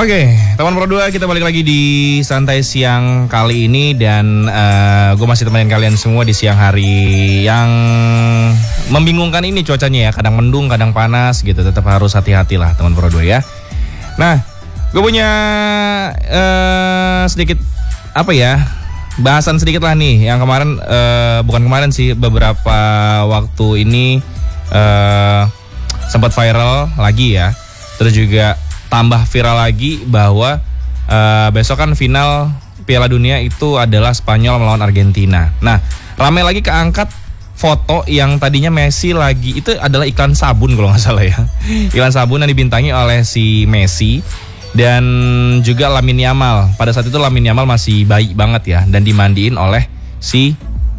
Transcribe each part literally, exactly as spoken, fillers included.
Oke, teman Pro dua, kita balik lagi di Santai Siang kali ini. Dan uh, gue masih temenin kalian semua di siang hari yang membingungkan ini cuacanya ya. Kadang mendung, kadang panas gitu. Tetap harus hati-hati lah teman Pro dua ya. Nah, gue punya uh, sedikit apa ya, bahasan sedikit lah nih. Yang kemarin, uh, bukan kemarin sih, beberapa waktu ini uh, sempat viral lagi ya. Terus juga tambah viral lagi bahwa uh, besok kan final Piala Dunia itu adalah Spanyol melawan Argentina. Nah, ramai lagi keangkat foto yang tadinya Messi lagi, itu adalah iklan sabun kalau nggak salah ya. Iklan sabun yang dibintangi oleh si Messi dan juga Lamine Yamal. Pada saat itu Lamine Yamal masih bayi banget ya, dan dimandiin oleh si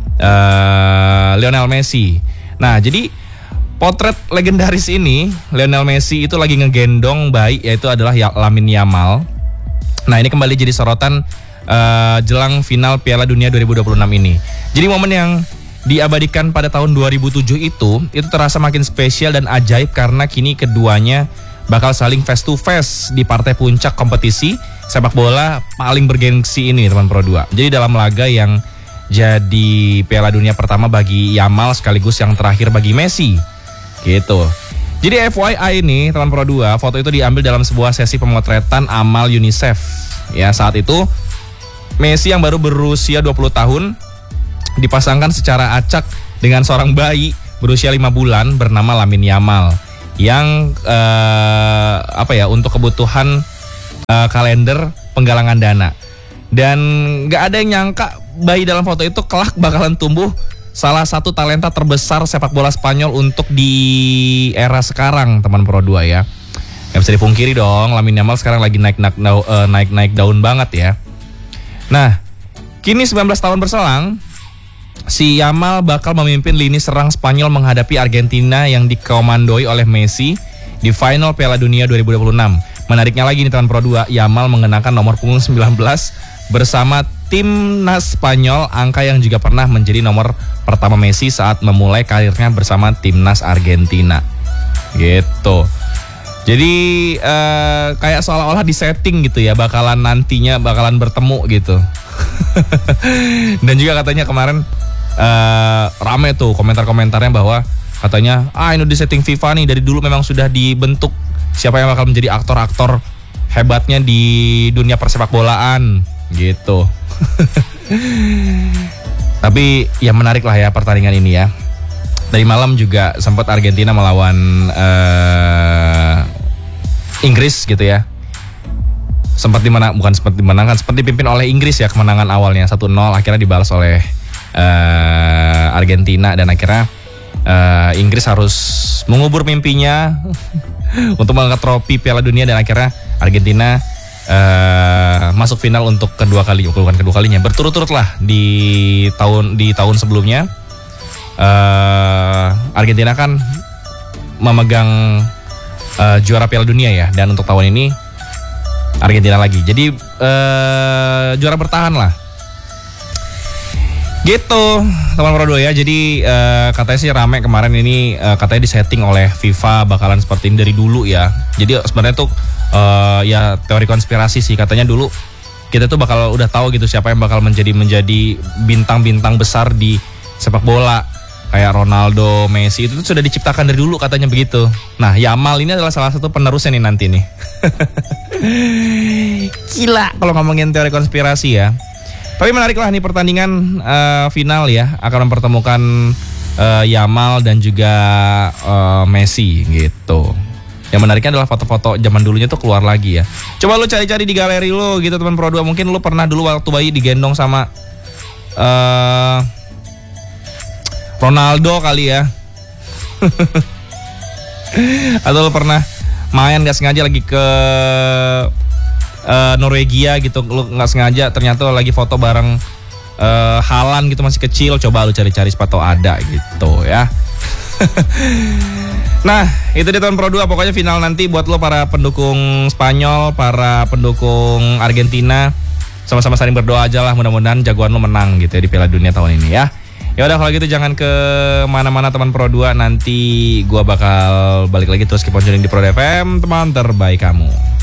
uh, Lionel Messi. Nah, jadi potret legendaris ini, Lionel Messi itu lagi ngegendong bayi, yaitu adalah Lamine Yamal. Nah, ini kembali jadi sorotan uh, jelang final Piala Dunia dua ribu dua puluh enam ini. Jadi momen yang diabadikan pada tahun dua ribu tujuh itu, itu terasa makin spesial dan ajaib karena kini keduanya bakal saling face to face di partai puncak kompetisi sepak bola paling bergengsi ini, teman Pro dua. Jadi dalam laga yang jadi Piala Dunia pertama bagi Yamal sekaligus yang terakhir bagi Messi. Gitu. Jadi F Y I ini teman Pro dua, foto itu diambil dalam sebuah sesi pemotretan amal UNICEF. Ya, saat itu Messi yang baru berusia dua puluh tahun dipasangkan secara acak dengan seorang bayi berusia lima bulan bernama Lamine Yamal yang eh, apa ya, untuk kebutuhan eh, kalender penggalangan dana. Dan nggak ada yang nyangka bayi dalam foto itu kelak bakalan tumbuh salah satu talenta terbesar sepak bola Spanyol untuk di era sekarang, teman Pro dua ya. Gak bisa dipungkiri dong, Lamine Yamal sekarang lagi naik-naik uh, naik-naik daun banget ya. Nah, kini sembilan belas tahun berselang, si Yamal bakal memimpin lini serang Spanyol menghadapi Argentina yang dikomandoi oleh Messi di final Piala Dunia dua ribu dua puluh enam. Menariknya lagi nih teman Pro dua, Yamal mengenakan nomor punggung sembilan belas bersama timnas Spanyol, angka yang juga pernah menjadi nomor pertama Messi saat memulai karirnya bersama timnas Argentina. Gitu. Jadi uh, kayak seolah-olah disetting gitu ya, bakalan nantinya bakalan bertemu gitu. Dan juga katanya kemarin uh, rame tuh komentar-komentarnya bahwa katanya ah ini disetting FIFA nih, dari dulu memang sudah dibentuk siapa yang bakal menjadi aktor-aktor hebatnya di dunia persepak bolaan gitu. Tapi ya menarik lah ya pertandingan ini ya. Dari malam juga sempat Argentina melawan uh, Inggris gitu ya. Sempat dimenang, bukan sempat dimenangkan, sempat dipimpin oleh Inggris ya kemenangan awalnya satu nol, akhirnya dibalas oleh uh, Argentina dan akhirnya uh, Inggris harus mengubur mimpinya untuk mengangkat trofi Piala Dunia dan akhirnya Argentina Uh, masuk final untuk kedua kali, bukan kedua kalinya, berturut-turut lah di tahun di tahun sebelumnya. uh, Argentina kan memegang uh, juara Piala Dunia ya, dan untuk tahun ini Argentina lagi. Jadi uh, juara bertahan lah. Gitu, teman Pro dua ya. Jadi uh, katanya sih rame kemarin ini, uh, katanya disetting oleh FIFA bakalan seperti ini dari dulu ya. Jadi sebenarnya tuh uh, ya teori konspirasi sih, katanya dulu kita tuh bakal udah tahu gitu siapa yang bakal menjadi menjadi bintang-bintang besar di sepak bola kayak Ronaldo, Messi, itu tuh sudah diciptakan dari dulu katanya begitu. Nah, Yamal ini adalah salah satu penerusnya nih nanti nih. Gila kalau ngomongin teori konspirasi ya. Tapi menarik lah nih pertandingan uh, final ya, akan mempertemukan uh, Yamal dan juga uh, Messi gitu. Yang menariknya adalah foto-foto zaman dulunya tuh keluar lagi ya. Coba lu cari-cari di galeri lu gitu teman Pro dua. Mungkin lu pernah dulu waktu bayi digendong sama uh, Ronaldo kali ya. Atau lu pernah main gak sengaja lagi ke Uh, Norwegia gitu, lu nggak sengaja ternyata lagi foto bareng uh, Haaland gitu masih kecil. Coba lu cari-cari sepatu ada gitu ya. Nah, itu dia tahun Pro dua. Pokoknya final nanti buat lo para pendukung Spanyol, para pendukung Argentina, sama-sama saling berdoa aja lah, mudah-mudahan jagoan lo menang gitu ya di Piala Dunia tahun ini ya. Ya udah kalau gitu jangan ke mana-mana teman Pro dua, nanti gua bakal balik lagi terus keep on tuning di Pro F M, teman terbaik kamu.